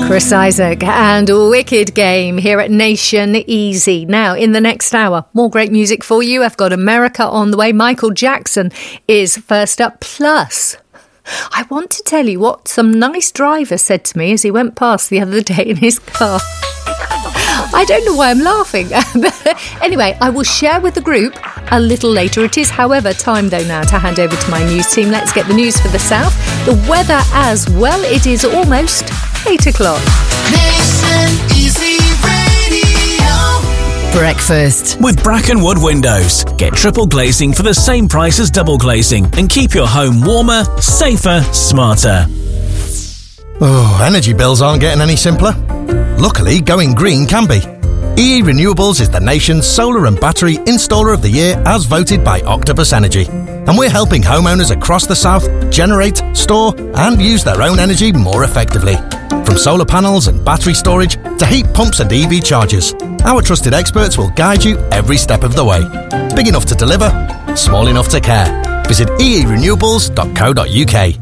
Chris Isaak and Wicked Game here at Nation Easy. Now, in the next hour, more great music for you. I've got America on the way. Michael Jackson is first up. Plus, I want to tell you what some nice driver said to me as he went past the other day in his car. I don't know why I'm laughing. Anyway, I will share with the group a little later. It is, however, time though now to hand over to my news team. Let's get the news for the south. The weather as well. It is almost 8 o'clock. Nation Easy Radio. Breakfast with Brackenwood Windows. Get triple glazing for the same price as double glazing and keep your home warmer, safer, smarter. Oh, energy bills aren't getting any simpler. Luckily, going green can be. EE Renewables is the nation's solar and battery installer of the year as voted by Octopus Energy. And we're helping homeowners across the south generate, store and use their own energy more effectively. From solar panels and battery storage to heat pumps and EV chargers, our trusted experts will guide you every step of the way. Big enough to deliver, small enough to care. Visit eerenewables.co.uk.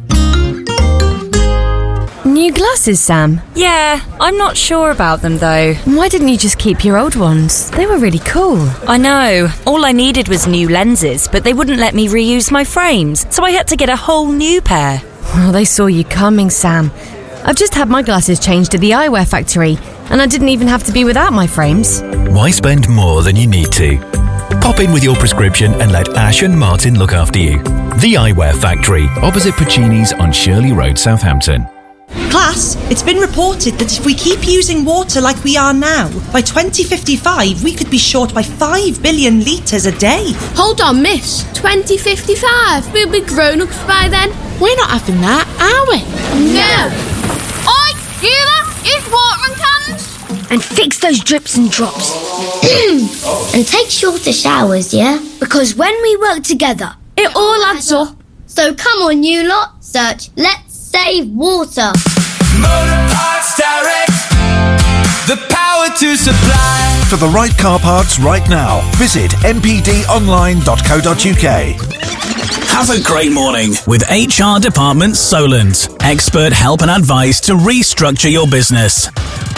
New glasses, Sam? Yeah, I'm not sure about them though. Why didn't you just keep your old ones? They were really cool. I know. All I needed was new lenses, but they wouldn't let me reuse my frames, so I had to get a whole new pair. Well, they saw you coming, Sam. I've just had my glasses changed at the eyewear factory, and I didn't even have to be without my frames. Why spend more than you need to? Pop in with your prescription and let Ash and Martin look after you. The Eyewear Factory, opposite Puccini's on Shirley Road, Southampton. Class, it's been reported that if we keep using water like we are now, by 2055 we could be short by 5 billion litres a day. Hold on, miss. 2055? We'll be grown-ups by then. We're not having that, are we? No. Oi, you lot, use watering cans. And fix those drips and drops. And take shorter showers, yeah? Because when we work together, it all adds up. So come on, you lot, search Let's Save Water. Motor Parts Direct, the power to supply. For the right car parts right now, visit npdonline.co.uk. Have a great morning with HR Department Solent. Expert help and advice to restructure your business.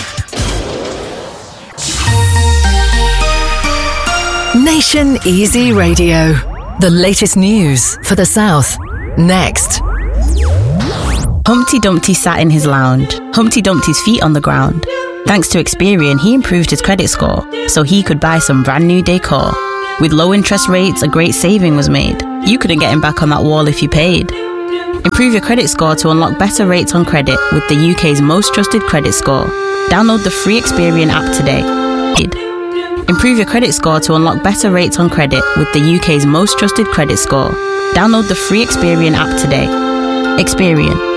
Nation Easy Radio. The latest news for the south. Next. Humpty Dumpty sat in his lounge, Humpty Dumpty's feet on the ground. Thanks to Experian, he improved his credit score, so he could buy some brand new decor. With low interest rates, a great saving was made. You couldn't get him back on that wall if you paid. Improve your credit score to unlock better rates on credit with the UK's most trusted credit score. Download the free Experian app today. Improve your credit score to unlock better rates on credit with the UK's most trusted credit score. Download the free Experian app today. Experian.